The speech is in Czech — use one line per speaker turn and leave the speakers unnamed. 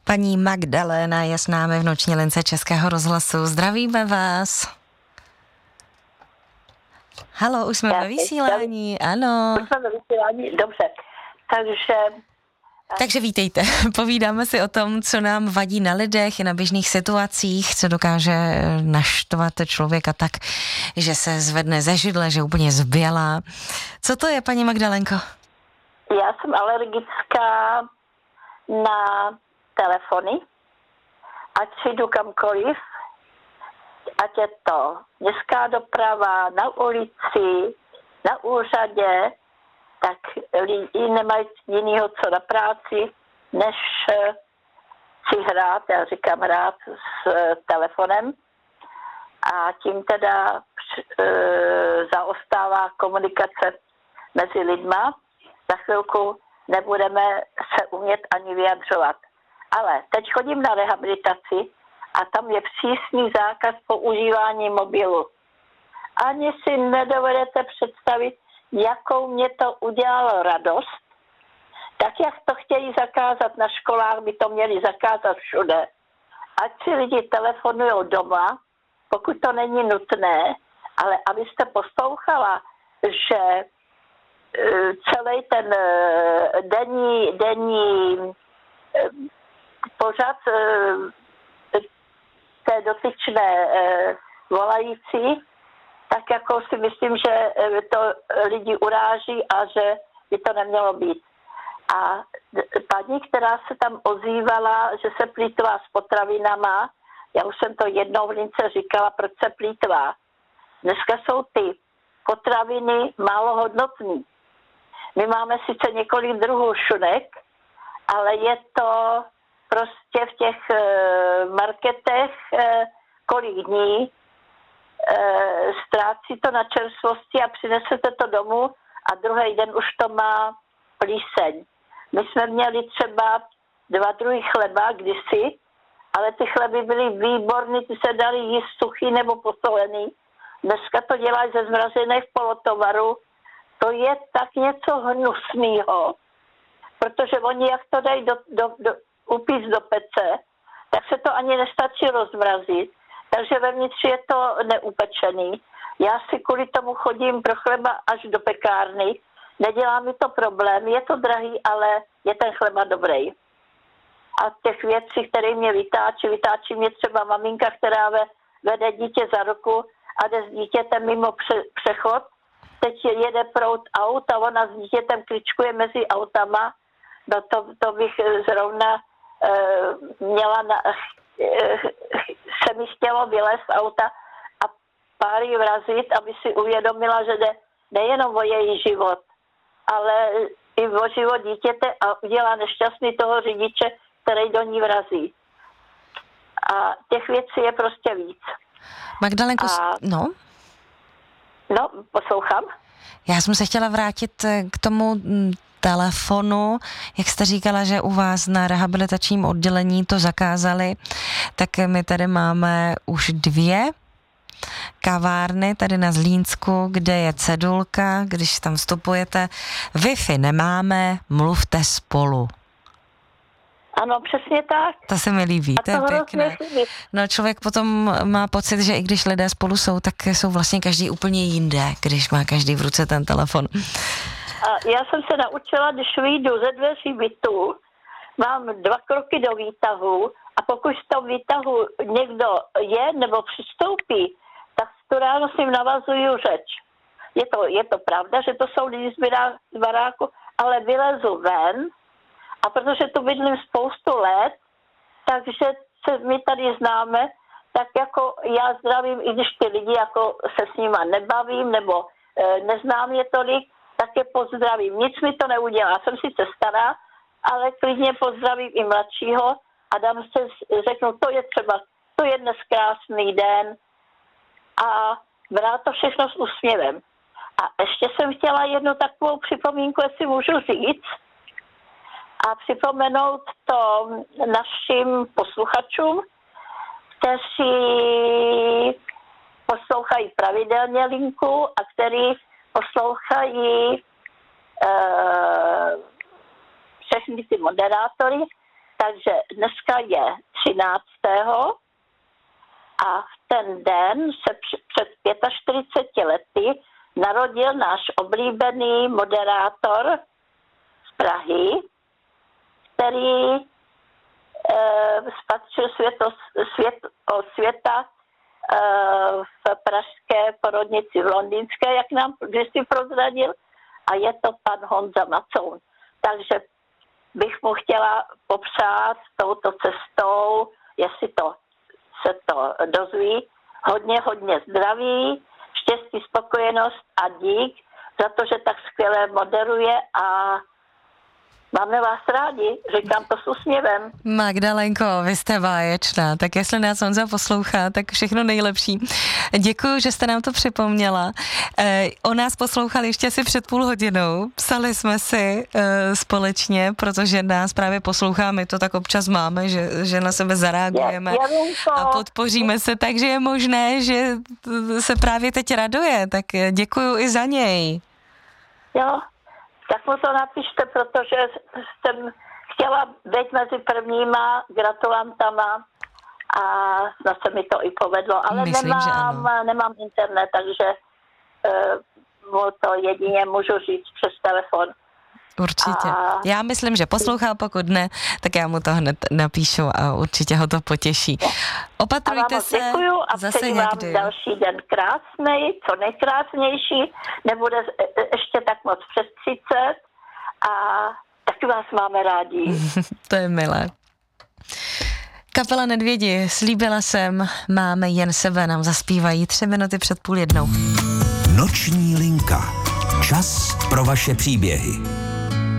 Paní Magdaléna je s námi v noční lince Českého rozhlasu. Zdravíme vás. Haló, už jsme ve vysílání, ano.
Už jsme ve vysílání, dobře.
Takže vítejte. Povídáme si o tom, co nám vadí na lidech i na běžných situacích, co dokáže naštvat člověka tak, že se zvedne ze židle, že úplně zbělá. Co to je, paní Magdalenko?
Já jsem alergická na telefony, ať jdu kamkoliv, ať je to městská doprava, na ulici, na úřadě, tak lidi nemají jinýho co na práci, než si hrát, já říkám hrát s telefonem, a tím teda zaostává komunikace mezi lidma. Za chvilku nebudeme se umět ani vyjadřovat. Ale teď chodím na rehabilitaci a tam je přísný zákaz používání mobilu. Ani si nedovedete představit, jakou mě to udělalo radost. Tak jak to chtějí zakázat na školách, by to měli zakázat všude. Ať si lidi telefonují doma, pokud to není nutné, ale abyste poslouchala, že celý ten denní pořad té dotyčné volající, tak jako si myslím, že to lidi uráží a že by to nemělo být. A paní, která se tam ozývala, že se plýtvá s potravinama, já už jsem to jednou v lince říkala, proč se plýtvá. Dneska jsou ty potraviny málo hodnotný. My máme sice několik druhů šunek, ale je to prostě v těch marketech kolik dní, ztrácí to na čerstvosti a přinesete to domů a druhý den už to má plíseň. My jsme měli třeba 2 druhy chleba kdysi, ale ty chleby byly výborný, ty se dali jíst suchý nebo posolený. Dneska to dělají ze zmrazených polotovaru. To je tak něco hnusného, protože oni jak to dají upíct do pece, tak se to ani nestačí rozmrazit, takže vevnitř je to neupečený. Já si kvůli tomu chodím pro chleba až do pekárny, nedělá mi to problém, je to drahý, ale je ten chleba dobrý. A těch věcí, které mě vytáčí mě třeba maminka, která vede dítě za ruku a jde s dítětem mimo přechod. Teď jede proud aut a ona s dítětem kličkuje mezi autama. No to bych zrovna měla se mi chtělo vylézt z auta a pár jí vrazit, aby si uvědomila, že jde nejenom o její život, ale i o život dítěte a udělá nešťastný toho řidiče, který do ní vrazí. A těch věcí je prostě víc.
Magdalenko,
No, poslouchám.
Já jsem se chtěla vrátit k tomu telefonu, jak jste říkala, že u vás na rehabilitačním oddělení to zakázali, tak my tady máme už 2 kavárny tady na Zlínsku, kde je cedulka, když tam vstupujete, Wi-Fi nemáme, mluvte spolu.
Ano, přesně tak.
To se mi líbí, to je pěkné. No člověk potom má pocit, že i když lidé spolu jsou, tak jsou vlastně každý úplně jinde, když má každý v ruce ten telefon.
A já jsem se naučila, když vyjdu ze dveří bytu, mám 2 kroky do výtahu a pokud v tom výtahu někdo je nebo přistoupí, tak tu ráno s ním navazuju řeč. Je to pravda, že to jsou lidi z baráku, ale vylezu ven a protože tu bydlím spoustu let, takže my tady známe, tak jako já zdravím, i když ty lidi jako se s nima nebavím nebo neznám je tolik, tak je pozdravím. Nic mi to neudělá. Jsem sice stará, ale klidně pozdravím i mladšího a řeknu, to je dnes krásný den a brát to všechno s úsměvem. A ještě jsem chtěla jednu takovou připomínku, jestli můžu říct, a připomenout to našim posluchačům, kteří poslouchají pravidelně linku a který poslouchají všechny ty moderátory, Takže dneska je 13. a v ten den se před 45 lety narodil náš oblíbený moderátor z Prahy, který spatřil světa v pražské porodnici v londýnské, jak nám kdysi prozradil, a je to pan Honza Macoun. Takže bych mu chtěla popřát touto cestou, jestli se to dozví, hodně zdraví, štěstí, spokojenost a dík za to, že tak skvěle moderuje a máme vás rádi, říkám to s úsměvem.
Magdalenko, vy jste báječná, tak jestli nás Honza poslouchá, tak všechno nejlepší. Děkuju, že jste nám to připomněla. On nás poslouchal ještě asi před půl hodinou, psali jsme si společně, protože nás právě poslouchá, my to tak občas máme, že na sebe zareagujeme a podpoříme se, takže je možné, že se právě teď raduje, tak děkuju i za něj.
Jo. Tak mu to napište, protože jsem chtěla být mezi prvníma gratulantama a snad se mi to i povedlo, ale
myslím,
nemám internet, takže mu to jedině můžu říct přes telefon.
Určitě. Já myslím, že poslouchá, pokud ne, tak já mu to hned napíšu a určitě ho to potěší. Opatrujte se.
Děkuju a
zase
přeji
někdy.
vám další den krásnej, co nejkrásnější, nebude ještě tak moc přes 30 a taky vás máme rádi.
To je milé. Kapela Nedvědi, slíbila jsem, máme jen sebe, nám zaspívají 3 minuty před 12:30.
Noční linka. Čas pro vaše příběhy.